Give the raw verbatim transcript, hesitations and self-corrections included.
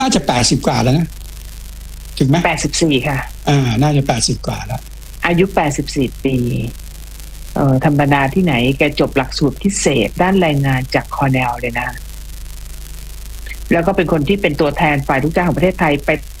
น่าจะแปดสิบกว่าแล้วนะถึงไหมแปดสิบสี่ค่ะอ่าน่าจะแปดสิบกว่าแล้วอายุแปดสิบสี่ปีเอ่อธรรมดาที่ไหนแกจบหลักสูตรพิเศษด้านแรงงานจากคอร์เนลเลยนะแล้วก็เป็นคนที่เป็นตัวแทนฝ่ายลูกจ้างของประเทศไทยไป